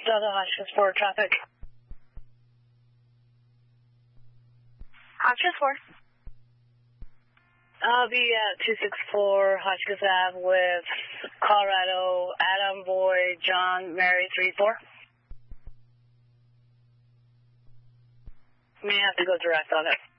Delta Hotchkiss 4 traffic. Hotchkiss 4. I'll be at 264 Hotchkiss Ave with Colorado, Adam, Boy, John, Mary, 34. May have to go direct on it.